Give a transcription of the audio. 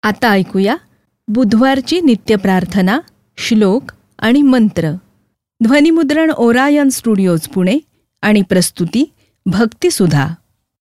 आता ऐकूया बुधवारची नित्यप्रार्थना, श्लोक आणि मंत्र. ध्वनिमुद्रण ओरायन स्टुडिओज पुणे आणि प्रस्तुती भक्तिसुधा.